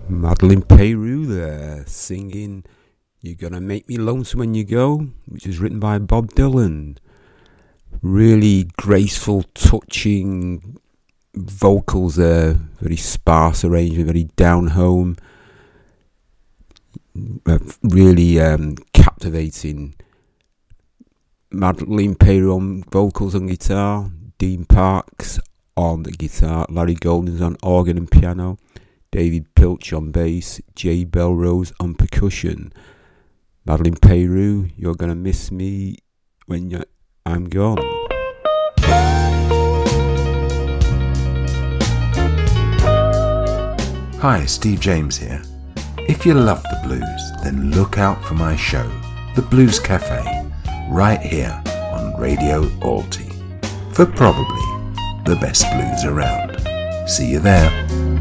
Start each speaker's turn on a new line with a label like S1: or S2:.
S1: Madeline Peru there, singing You're Gonna Make Me Lonesome When You Go, which is written by Bob Dylan. Really graceful, touching vocals there, very sparse arrangement, very down home, really captivating. Madeline Peru on vocals and guitar, Dean Parks on the guitar, Larry Goldens on organ and piano, David Pilch on bass, Jay Belrose on percussion. Madeline Peru, You're Gonna Miss Me When I'm Gone.
S2: Hi, Steve James here. If you love the blues, then look out for my show, The Blues Cafe, right here on Radio Alti, for probably the best blues around. See you there.